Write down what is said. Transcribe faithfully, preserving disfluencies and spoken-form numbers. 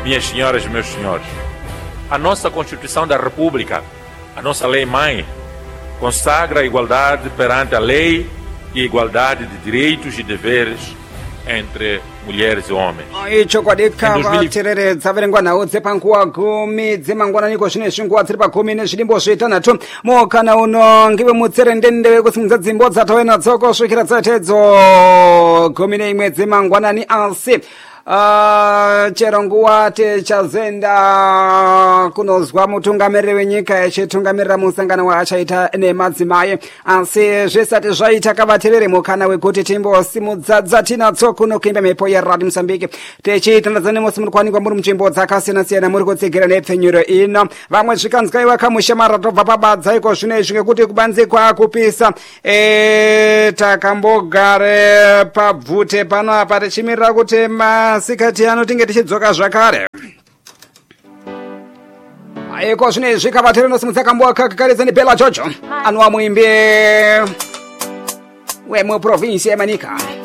minhas senhoras e meus senhores, a nossa Constituição da República, a nossa lei-mãe, consagra a igualdade perante a lei e a igualdade de direitos e deveres entre mulheres e homens. icho kwadika vatereredza verengwa nhau dzepanguwa gumi dzemangwananiko zvine zvinguwa dziri pagumi nezvidimbo zvitanhatu mukana uno ngive mutserendende wekusimudza dzimbo dzatove nadzo kusvikira dzatedzo gumi neimwe dzemangwanani asi Uh, chero nguwa tichazenda kunozwa mutungamiriri wenyika yachitungamirira musangano waachaita nemadzimai asi zvisati zvaita kavaterere mukana wekuti timbosimudzadza tinatso kuno kuimba mhepo yeradio Mozambique tichitandadza nemusi muri kuwanikwa muri munzvimbo dzakasiyana-siyana muri kutsegera nepfenyuro ino vamwe zvikanzwaiwa kamushamara tobva pabadza iko zvino izvi ngekuti kubanze kwakupisa e, takambogare pabvute pano apa tichimirira kuti masikati ano tinge tichidzoka zvakare aiko zvino izvi kavatere nosimudza kamboa kakakaridza nebela jojo anwa muimbi wemuprovinsi yemanika.